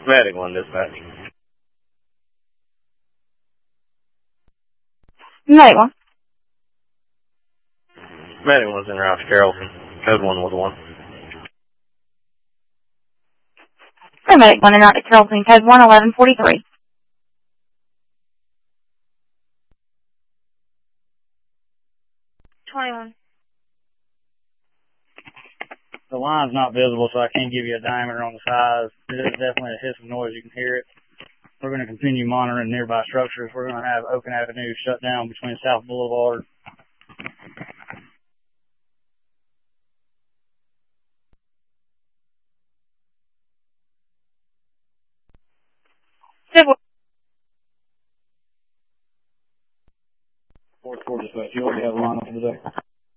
Medic 1 dispatch. Medic 1. Medic 1's en route to Carrollton. Code 1 was 1. Medic 1 en route to Carrollton. Code 1, 1143. The line's not visible, so I can't give you a diameter on the size. It is definitely a hissing noise. You can hear it. We're going to continue monitoring nearby structures. We're going to have Oakland Avenue shut down between South Boulevard. Civil. 4-4 dispatch. You already have a line up for the day.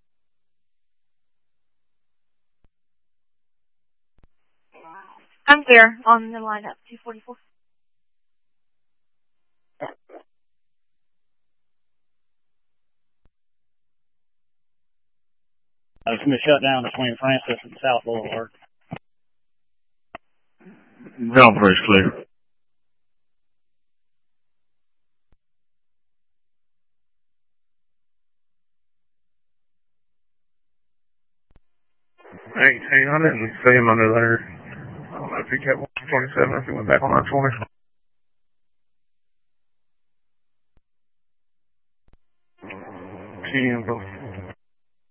I'm clear on the lineup, 244. It's going to be shut down between Francis and South Boulevard. Jumper is clear. Hey, I didn't see him under there. I don't know if he kept 127 or if he went back on 120. PM